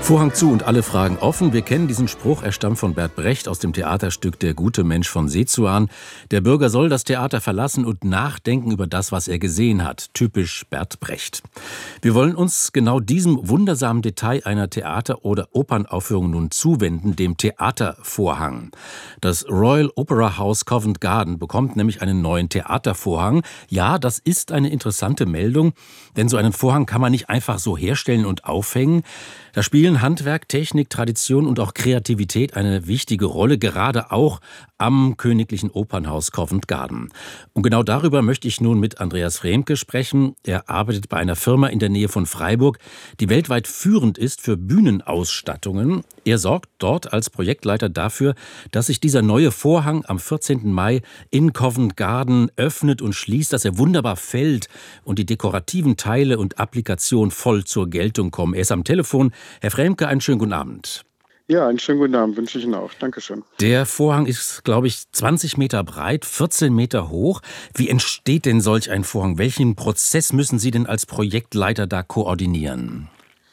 Vorhang zu und alle Fragen offen. Wir kennen diesen Spruch, er stammt von Bert Brecht aus dem Theaterstück Der gute Mensch von Sezuan. Der Bürger soll das Theater verlassen und nachdenken über das, was er gesehen hat. Typisch Bert Brecht. Wir wollen uns genau diesem wundersamen Detail einer Theater- oder Opernaufführung nun zuwenden, dem Theatervorhang. Das Royal Opera House Covent Garden bekommt nämlich einen neuen Theatervorhang. Ja, das ist eine interessante Meldung, denn so einen Vorhang kann man nicht einfach so herstellen und aufhängen. Da spielen Handwerk, Technik, Tradition und auch Kreativität eine wichtige Rolle, gerade auch am Königlichen Opernhaus Covent Garden. Und genau darüber möchte ich nun mit Andreas Fremke sprechen. Er arbeitet bei einer Firma in der Nähe von Freiburg, die weltweit führend ist für Bühnenausstattungen. Er sorgt dort als Projektleiter dafür, dass sich dieser neue Vorhang am 14. Mai in Covent Garden öffnet und schließt, dass er wunderbar fällt und die dekorativen Teile und Applikationen voll zur Geltung kommen. Er ist am Telefon. Herr Fremke, einen schönen guten Abend. Ja, einen schönen guten Abend wünsche ich Ihnen auch. Dankeschön. Der Vorhang ist, glaube ich, 20 Meter breit, 14 Meter hoch. Wie entsteht denn solch ein Vorhang? Welchen Prozess müssen Sie denn als Projektleiter da koordinieren?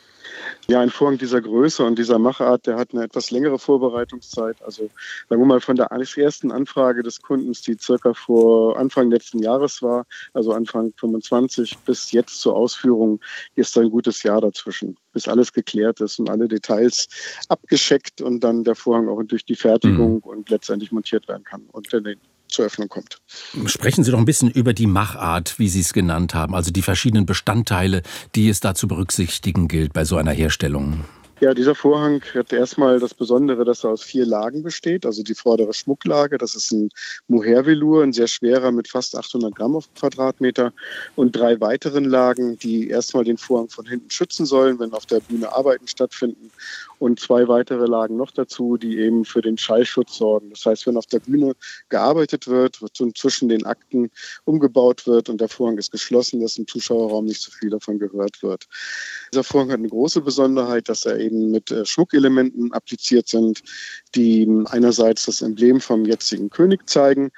Ja, ein Vorhang dieser Größe und dieser Machart, der hat eine etwas längere Vorbereitungszeit. Also sagen wir mal von der ersten Anfrage des Kundens, die circa vor Anfang letzten Jahres war, also Anfang 25, bis jetzt zur Ausführung ist ein gutes Jahr dazwischen, bis alles geklärt ist und alle Details abgescheckt und dann der Vorhang auch durch die Fertigung und letztendlich montiert werden kann und dann zur Öffnung kommt. Sprechen Sie doch ein bisschen über die Machart, wie Sie es genannt haben, also die verschiedenen Bestandteile, die es da zu berücksichtigen gilt bei so einer Herstellung. Ja, dieser Vorhang hat erstmal das Besondere, dass er aus 4 Lagen besteht. Also die vordere Schmucklage, das ist ein Mohair-Velour, ein sehr schwerer mit fast 800 Gramm auf Quadratmeter. Und 3 weiteren Lagen, die erstmal den Vorhang von hinten schützen sollen, wenn auf der Bühne Arbeiten stattfinden. Und 2 weitere Lagen noch dazu, die eben für den Schallschutz sorgen. Das heißt, wenn auf der Bühne gearbeitet wird zwischen den Akten umgebaut wird und der Vorhang ist geschlossen, dass im Zuschauerraum nicht so viel davon gehört wird. Dieser Vorhang hat eine große Besonderheit, dass er eben mit Schmuckelementen appliziert sind, die einerseits das Emblem vom jetzigen König zeigen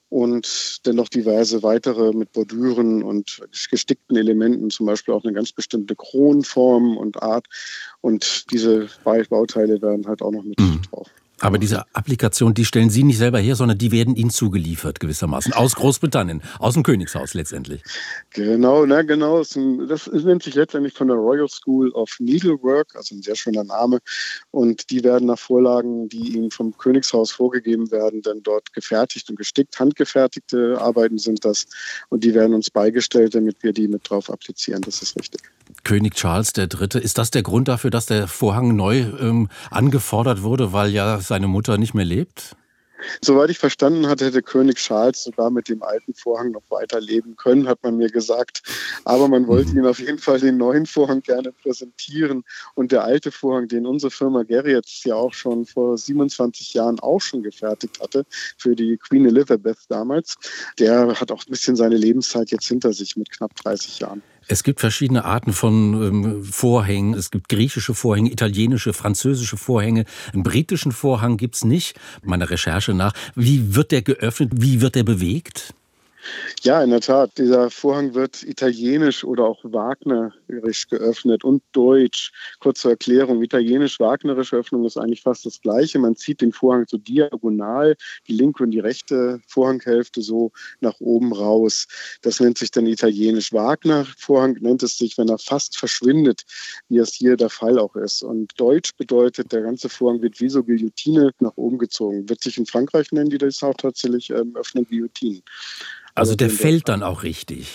und dennoch diverse weitere mit Bordüren und gestickten Elementen, zum Beispiel auch eine ganz bestimmte Kronenform und Art. Und diese Bauteile werden halt auch noch mit drauf. Aber diese Applikation, die stellen Sie nicht selber her, sondern die werden Ihnen zugeliefert gewissermaßen. Aus Großbritannien, aus dem Königshaus letztendlich. Genau. Das nennt sich letztendlich von der Royal School of Needlework, also ein sehr schöner Name. Und die werden nach Vorlagen, die ihnen vom Königshaus vorgegeben werden, dann dort gefertigt und gestickt. Handgefertigte Arbeiten sind das. Und die werden uns beigestellt, damit wir die mit drauf applizieren. Das ist richtig. König Charles III., ist das der Grund dafür, dass der Vorhang neu angefordert wurde, weil ja seine Mutter nicht mehr lebt? Soweit ich verstanden hatte, hätte König Charles sogar mit dem alten Vorhang noch weiterleben können, hat man mir gesagt. Aber man wollte ihm auf jeden Fall den neuen Vorhang gerne präsentieren. Und der alte Vorhang, den unsere Firma Gerriets ja auch schon vor 27 Jahren auch schon gefertigt hatte, für die Queen Elizabeth damals, der hat auch ein bisschen seine Lebenszeit jetzt hinter sich mit knapp 30 Jahren. Es gibt verschiedene Arten von Vorhängen. Es gibt griechische Vorhänge, italienische, französische Vorhänge. Einen britischen Vorhang gibt's nicht, meiner Recherche nach. Wie wird der geöffnet? Wie wird der bewegt? Ja, in der Tat. Dieser Vorhang wird italienisch oder auch wagnerisch geöffnet und deutsch. Kurze Erklärung. Italienisch-wagnerische Öffnung ist eigentlich fast das Gleiche. Man zieht den Vorhang so diagonal, die linke und die rechte Vorhanghälfte so nach oben raus. Das nennt sich dann italienisch. Wagner-Vorhang nennt es sich, wenn er fast verschwindet, wie es hier der Fall auch ist. Und deutsch bedeutet, der ganze Vorhang wird wie so Guillotine nach oben gezogen. Wird sich in Frankreich nennen, die das auch tatsächlich öffnen, Guillotinen. Also der fällt dann auch richtig.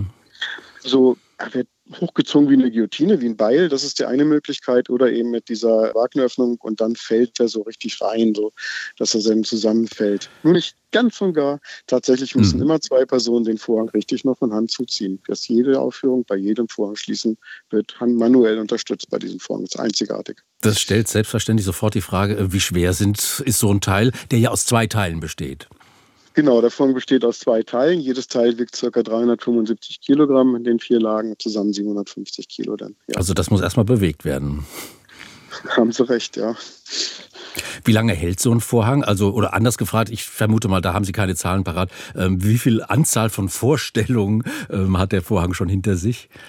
So, er wird hochgezogen wie eine Guillotine, wie ein Beil, das ist die eine Möglichkeit, oder eben mit dieser Wagneröffnung und dann fällt er so richtig rein, so dass er dann zusammenfällt. Nur nicht ganz und gar. Tatsächlich müssen immer 2 Personen den Vorhang richtig noch von Hand zuziehen. Dass jede Aufführung bei jedem Vorhang schließen wird manuell unterstützt bei diesem Vorhang. Das ist einzigartig. Das stellt selbstverständlich sofort die Frage, wie schwer ist so ein Teil, der ja aus 2 Teilen besteht. Genau, der Vorhang besteht aus 2 Teilen. Jedes Teil wiegt ca. 375 Kilogramm in den 4 Lagen, zusammen 750 Kilo dann. Ja. Also das muss erstmal bewegt werden. Haben Sie recht, ja. Wie lange hält so ein Vorhang? Also, oder anders gefragt, ich vermute mal, da haben Sie keine Zahlen parat. Wie viel Anzahl von Vorstellungen hat der Vorhang schon hinter sich?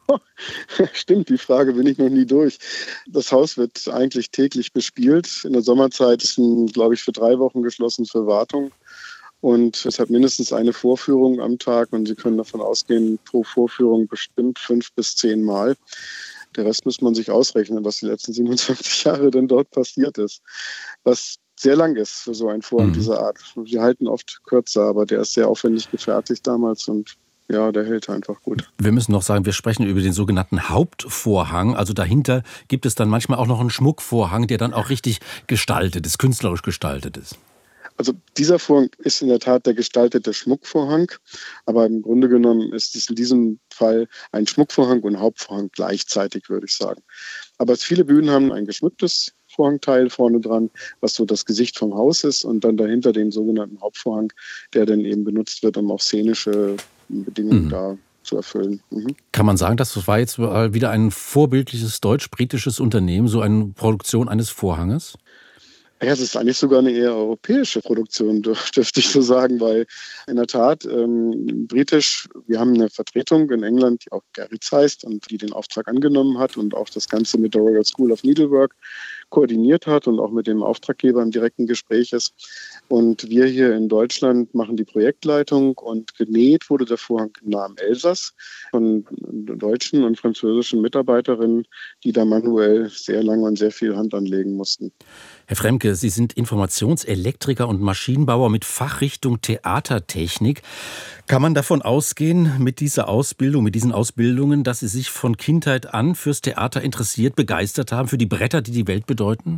Stimmt, die Frage bin ich noch nie durch. Das Haus wird eigentlich täglich bespielt. In der Sommerzeit ist glaube ich, für 3 Wochen geschlossen für Wartung. Und es hat mindestens eine Vorführung am Tag und Sie können davon ausgehen, pro Vorführung bestimmt 5 bis 10 Mal. Der Rest muss man sich ausrechnen, was die letzten 27 Jahre denn dort passiert ist. Was sehr lang ist für so einen Vorhang dieser Art. Wir halten oft kürzer, aber der ist sehr aufwendig gefertigt damals und ja, der hält einfach gut. Wir müssen noch sagen, wir sprechen über den sogenannten Hauptvorhang. Also dahinter gibt es dann manchmal auch noch einen Schmuckvorhang, der dann auch richtig gestaltet ist, künstlerisch gestaltet ist. Also dieser Vorhang ist in der Tat der gestaltete Schmuckvorhang, aber im Grunde genommen ist es in diesem Fall ein Schmuckvorhang und Hauptvorhang gleichzeitig, würde ich sagen. Aber viele Bühnen haben ein geschmücktes Vorhangteil vorne dran, was so das Gesicht vom Haus ist und dann dahinter den sogenannten Hauptvorhang, der dann eben benutzt wird, um auch szenische Bedingungen da zu erfüllen. Kann man sagen, das war jetzt wieder ein vorbildliches deutsch-britisches Unternehmen, so eine Produktion eines Vorhanges? Ja, es ist eigentlich sogar eine eher europäische Produktion, dürfte ich so sagen, weil in der Tat britisch, wir haben eine Vertretung in England, die auch Gerritz heißt und die den Auftrag angenommen hat und auch das Ganze mit der Royal School of Needlework koordiniert hat und auch mit dem Auftraggeber im direkten Gespräch ist. Und wir hier in Deutschland machen die Projektleitung und genäht wurde der Vorhang nah am Elsass von deutschen und französischen Mitarbeiterinnen, die da manuell sehr lange und sehr viel Hand anlegen mussten. Herr Fremke, Sie sind Informationselektriker und Maschinenbauer mit Fachrichtung Theatertechnik. Kann man davon ausgehen, mit dieser Ausbildung, mit diesen Ausbildungen, dass Sie sich von Kindheit an fürs Theater interessiert, begeistert haben, für die Bretter, die die Welt bedeuten?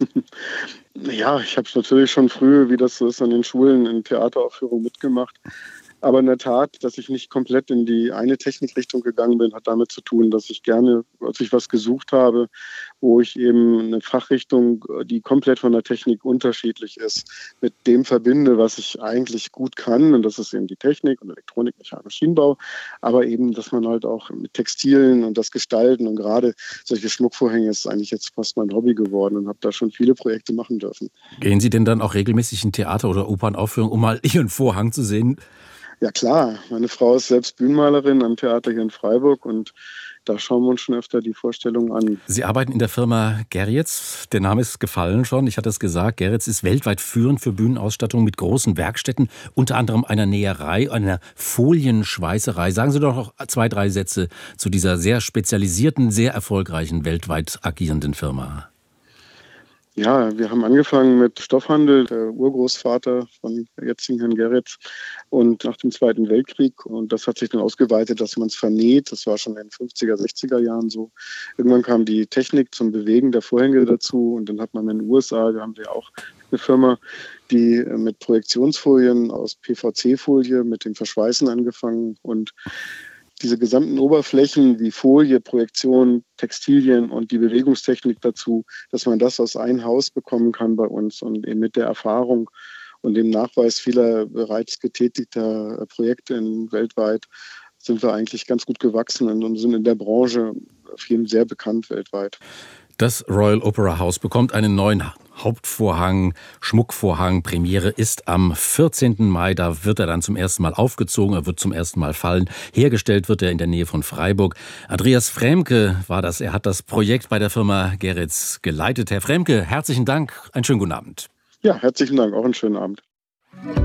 Ja, ich habe es natürlich schon früh, wie das so ist, an den Schulen in Theateraufführungen mitgemacht. Aber in der Tat, dass ich nicht komplett in die eine Technikrichtung gegangen bin, hat damit zu tun, dass ich gerne, als ich was gesucht habe, wo ich eben eine Fachrichtung, die komplett von der Technik unterschiedlich ist, mit dem verbinde, was ich eigentlich gut kann. Und das ist eben die Technik und Elektronik, Mechanik, Maschinenbau. Aber eben, dass man halt auch mit Textilien und das Gestalten und gerade solche Schmuckvorhänge ist eigentlich jetzt fast mein Hobby geworden und habe da schon viele Projekte machen dürfen. Gehen Sie denn dann auch regelmäßig in Theater- oder Opernaufführungen, um mal Ihren Vorhang zu sehen? Ja klar, meine Frau ist selbst Bühnenmalerin am Theater hier in Freiburg und da schauen wir uns schon öfter die Vorstellungen an. Sie arbeiten in der Firma Gerritz. Der Name ist gefallen schon. Ich hatte es gesagt. Gerritz ist weltweit führend für Bühnenausstattung mit großen Werkstätten, unter anderem einer Näherei, einer Folienschweißerei. Sagen Sie doch noch 2, 3 Sätze zu dieser sehr spezialisierten, sehr erfolgreichen, weltweit agierenden Firma. Ja, wir haben angefangen mit Stoffhandel, der Urgroßvater von jetzigen Herrn Gerritz und nach dem Zweiten Weltkrieg. Und das hat sich dann ausgeweitet, dass man es vernäht. Das war schon in den 50er, 60er Jahren so. Irgendwann kam die Technik zum Bewegen der Vorhänge dazu. Und dann hat man in den USA, da haben wir auch eine Firma, die mit Projektionsfolien aus PVC-Folie mit dem Verschweißen angefangen und diese gesamten Oberflächen wie Folie, Projektion, Textilien und die Bewegungstechnik dazu, dass man das aus einem Haus bekommen kann bei uns und eben mit der Erfahrung und dem Nachweis vieler bereits getätigter Projekte weltweit sind wir eigentlich ganz gut gewachsen und sind in der Branche vielen sehr bekannt weltweit. Das Royal Opera House bekommt einen neuen Hauptvorhang, Schmuckvorhang. Premiere ist am 14. Mai. Da wird er dann zum ersten Mal aufgezogen, er wird zum ersten Mal fallen. Hergestellt wird er in der Nähe von Freiburg. Andreas Fremke war das. Er hat das Projekt bei der Firma Gerritz geleitet. Herr Fremke, herzlichen Dank. Einen schönen guten Abend. Ja, herzlichen Dank. Auch einen schönen Abend.